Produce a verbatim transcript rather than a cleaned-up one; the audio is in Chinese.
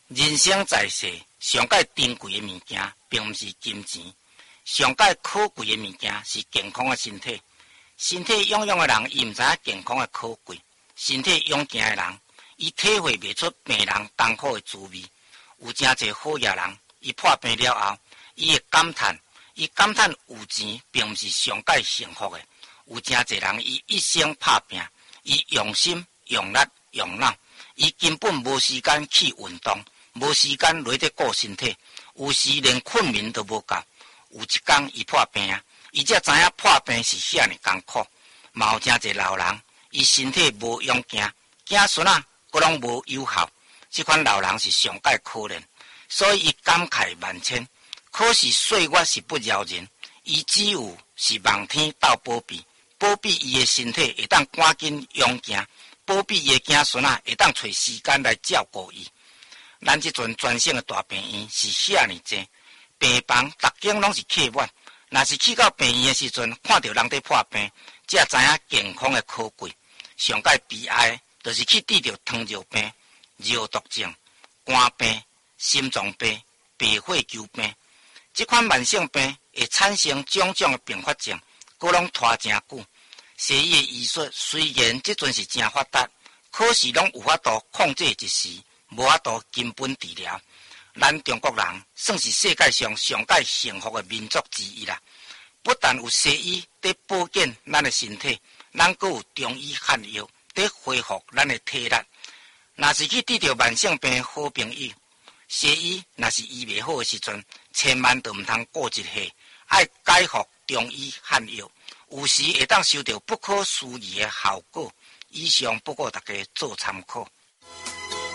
人生在世，上界珍贵的物件，并不是金钱，上界可贵的物件是健康的身体。身体臃肿的人，伊毋知影健康的可贵；身体勇健的人，伊体会袂出病人艰苦的滋味。有真侪好野人，伊破病了后，伊会感叹，伊感叹有钱并毋是上界幸福的。有真侪人，伊一生拍拼，伊用心、用力、用脑，伊根本无时间去运动。无时间落得顾身体，有时连困眠都无够。有一天伊破病啊，伊才知影破病是遐尼艰苦。嘛有真侪老人，伊身体无勇健，子孙啊，佫拢无有效。这款老人是上界可怜，所以伊感慨万千。可是岁月是不饶人，伊只有是望天斗保庇，保庇伊的身体会当赶紧勇健，保庇伊的子孙啊会当找时间来照顾伊。咱这阵全省的大病院是遐尼济，病房逐间拢是客满。若是去到病院的时阵，看到人在破病，才知影健康的可贵。上界悲哀的，就是去治疗糖尿病、尿毒症、肝病、心脏病、白血球病。这款慢性病会产生种种的并发症，佫拢拖真久。西医的医术虽然这阵是真发达，可是拢有法度控制一时。无法度根本治疗，咱中国人算是世界上上界幸福的民族之一啦。不但有西医在保健咱的身体，咱阁有中医汉药在恢复咱的体力。若是去治疗慢性病好朋友，西医若是医袂好的时阵，千万都毋通过一下，爱改服中医汉药，有时会当收到不可思议的效果。以上不过大家做参考。